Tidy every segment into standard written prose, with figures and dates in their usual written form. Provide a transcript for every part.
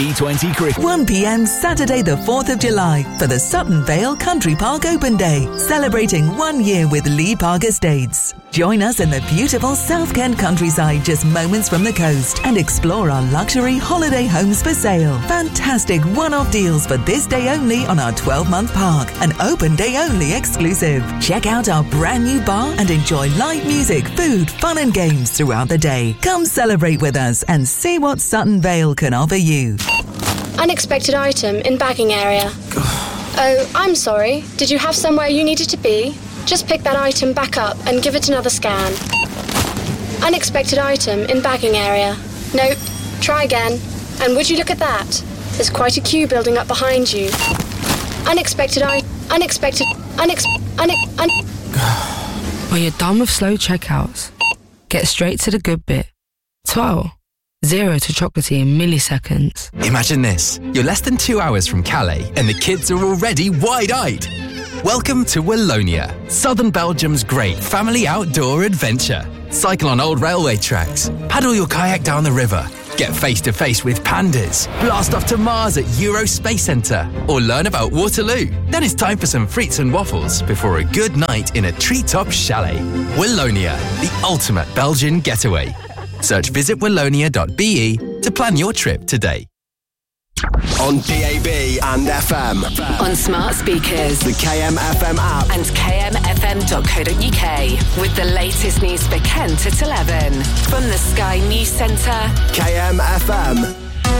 T20 Cricket. 1 p.m. Saturday the 4th of July for the Sutton Vale Country Park Open Day, celebrating 1 year with Lee Park Estates. Join us in the beautiful South Kent countryside just moments from the coast and explore our luxury holiday homes for sale. Fantastic one-off deals for this day only on our 12-month park, an open day only exclusive. Check out our brand new bar and enjoy live music, food, fun and games throughout the day. Come celebrate with us and see what Sutton Vale can offer you. Unexpected item in bagging area. Oh, I'm sorry. Did you have somewhere you needed to be? Just pick that item back up and give it another scan. Unexpected item in bagging area. Nope. Try again. And would you look at that? There's quite a queue building up behind you. When you're done with slow checkouts, get straight to the good bit. 0 to chocolatey in milliseconds. Imagine this. You're less than 2 hours from Calais and the kids are already wide-eyed. Welcome to Wallonia, southern Belgium's great family outdoor adventure. Cycle on old railway tracks, paddle your kayak down the river, get face-to-face with pandas, blast off to Mars at Euro Space Centre, or learn about Waterloo. Then it's time for some frites and waffles before a good night in a treetop chalet. Wallonia, the ultimate Belgian getaway. Search visitwallonia.be to plan your trip today. On DAB and FM. On smart speakers. The KMFM app. And kmfm.co.uk. With the latest news for Kent at 11. From the Sky News Centre. KMFM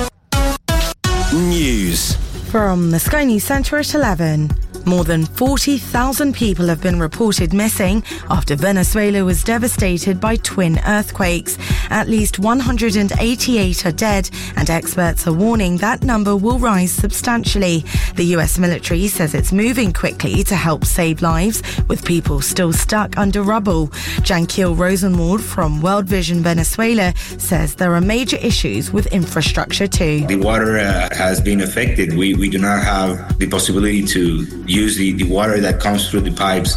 News. From the Sky News Centre at 11. More than 40,000 people have been reported missing after Venezuela was devastated by twin earthquakes. At least 188 are dead, and experts are warning that number will rise substantially. The US military says it's moving quickly to help save lives, with people still stuck under rubble. Jankiel Rosenwald from World Vision Venezuela says there are major issues with infrastructure too. The water has been affected. We do not have the possibility to use the water that comes through the pipes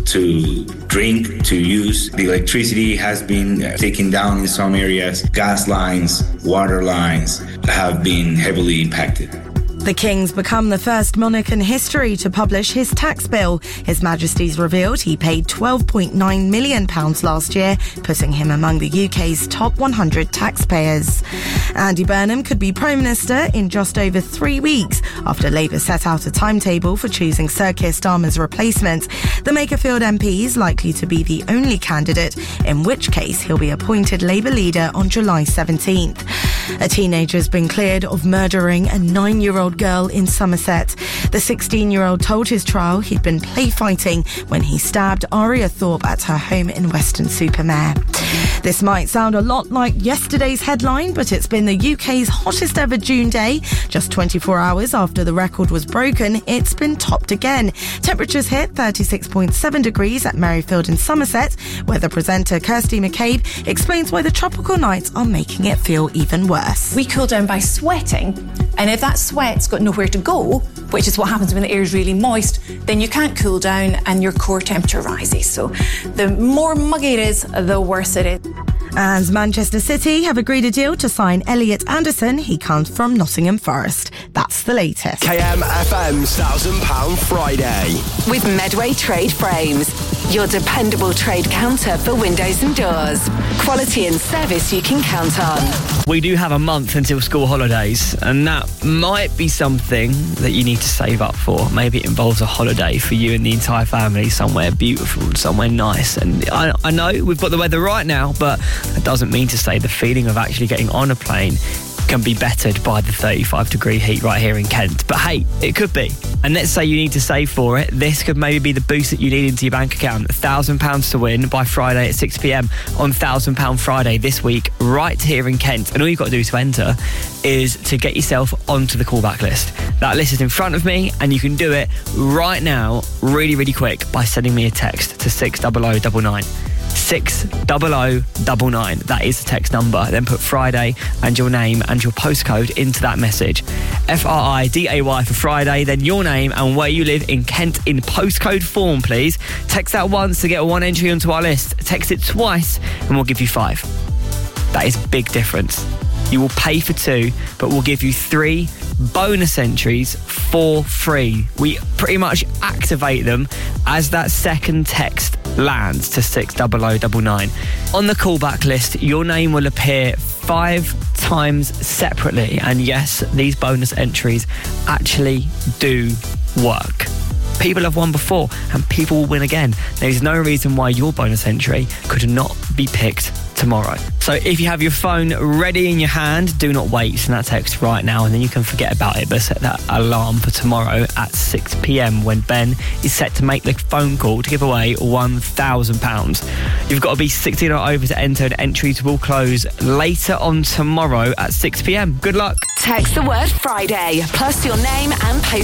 to drink, to use. The electricity has been taken down in some areas. Gas lines, water lines have been heavily impacted. The King's become the first monarch in history to publish his tax bill. His Majesty's revealed he paid £12.9 million last year, putting him among the UK's top 100 taxpayers. Andy Burnham could be Prime Minister in just over 3 weeks after Labour set out a timetable for choosing Sir Keir Starmer's replacement. The Makerfield MP is likely to be the only candidate, in which case he'll be appointed Labour leader on July 17th. A teenager has been cleared of murdering a 9-year-old girl in Somerset. The 16-year-old told his trial he'd been play fighting when he stabbed Aria Thorpe at her home in Weston-super-Mare. This might sound a lot like yesterday's headline, but it's been the UK's hottest ever June day. Just 24 hours after the record was broken, it's been topped again. Temperatures hit 36.7 degrees at Merrifield in Somerset. Weather presenter Kirsty McCabe explains why the tropical nights are making it feel even worse. We cool down by sweating, and if that sweat's got nowhere to go, which is what happens when the air is really moist, then you can't cool down and your core temperature rises. So the more muggy it is, the worse it is. And Manchester City have agreed a deal to sign Elliot Anderson. He comes from Nottingham Forest. That's the latest. KMFM's £1,000 Friday. With Medway Trade Frames. Your dependable trade counter for windows and doors. Quality and service you can count on. We do have a month until school holidays, and that might be something that you need to save up for. Maybe it involves a holiday for you and the entire family, somewhere beautiful, somewhere nice. And I know we've got the weather right now, but that doesn't mean to say the feeling of actually getting on a plane can be bettered by the 35-degree heat right here in Kent. But hey, it could be. And let's say you need to save for it. This could maybe be the boost that you need into your bank account. £1,000 to win by Friday at 6 p.m. on £1,000 Friday this week, right here in Kent. And all you've got to do to enter is to get yourself onto the callback list. That list is in front of me, and you can do it right now, really, really quick, by sending me a text to 60099. 60099. That is the text number. Then put Friday and your name and your postcode into that message. FRIDAY for Friday, then your name and where you live in Kent in postcode form, please. Text that once to get one entry onto our list. Text it twice and we'll give you 5. That is a big difference. You will pay for 2, but we'll give you 3 bonus entries for free. We pretty much activate them as that second text lands to 60099. On the callback list, your name will appear 5 times separately. And yes, these bonus entries actually do work. People have won before and people will win again. There's no reason why your bonus entry could not be picked tomorrow. So if you have your phone ready in your hand, do not wait. Send that text right now and then you can forget about it, but set that alarm for tomorrow at 6 p.m. when Ben is set to make the phone call to give away £1,000. You've got to be 16 or over to enter, and entries will close later on tomorrow at 6 p.m. Good luck. Text the word Friday plus your name and post